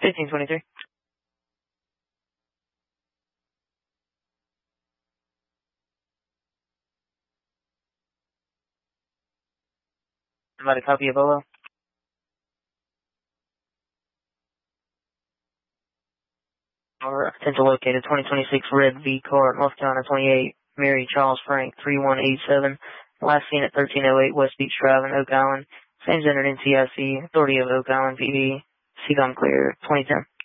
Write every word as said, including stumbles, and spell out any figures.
fifteen twenty-three. Somebody copy of Bolo. Or potential located twenty twenty-six Red V car, North Carolina twenty-eight, Mary Charles Frank, three one eight seven. Last seen at thirteen oh eight West Beach Drive in Oak Island. Same entered N C I C, Authority of Oak Island P D. C D O M clear, twenty ten.